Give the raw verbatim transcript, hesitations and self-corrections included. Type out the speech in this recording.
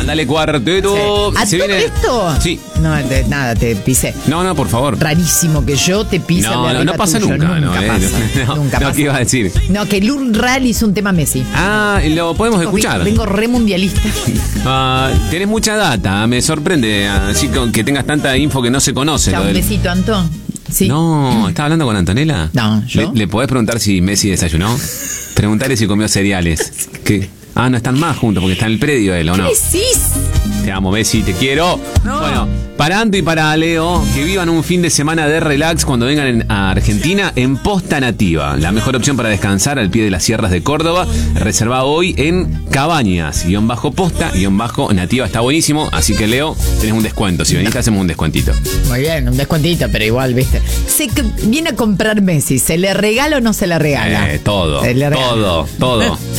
Dale Cuarteto. Sí. ¿A Se todo viene... esto? Sí. No, de, nada, te pisé. No, no, por favor. Rarísimo que yo te pise. No, no, no pasa tuyo. nunca. Nunca no, eh, pasa. no, Nunca no, pasa. ¿qué ibas a decir? No, que Lun Real hizo un tema Messi. Ah, lo podemos Vengo- escuchar. Vengo re mundialista. Ah, tenés mucha data, me sorprende así con que tengas tanta info que no se conoce. Chao, lo un del- besito, Antón. Sí. No, ¿estás hablando con Antonella? No, ¿yo? ¿Le, le podés preguntar si Messi desayunó? Preguntarle si comió cereales. ¿Qué? Ah, no están más juntos porque está en el predio él, ¿o no? ¿Qué decís? Te amo, Messi, te quiero. No. Bueno, para Anto y para Leo, que vivan un fin de semana de relax cuando vengan en- a Argentina en Posta Nativa. La mejor opción para descansar al pie de las sierras de Córdoba. Reserva hoy en Cabañas, guión bajo Posta, guión bajo Nativa. Está buenísimo, así que Leo, tenés un descuento. Si venís, te hacemos un descuentito. Muy bien, un descuentito, pero igual, viste. Sé que viene a comprar Messi. ¿Se le regala o no se le regala? Eh, todo, Se le regala. todo, todo.